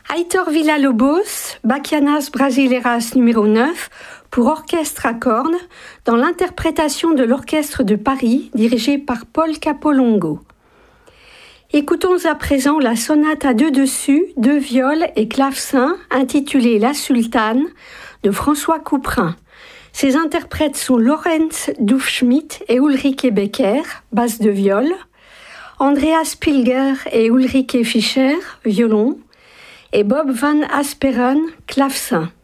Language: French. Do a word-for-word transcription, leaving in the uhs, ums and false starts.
Aitor Villa-Lobos, Bachianas Brasileiras numéro neuf, pour orchestre à cornes, dans l'interprétation de l'Orchestre de Paris, dirigé par Paul Capolongo. Écoutons à présent la sonate à deux dessus, deux viols et clavecin, intitulée La Sultane, de François Couperin. Ses interprètes sont Lorenz Dufschmidt et Ulrike Becker, basse de viol, Andreas Pilger et Ulrike Fischer, violon, et Bob van Asperen, clavecin.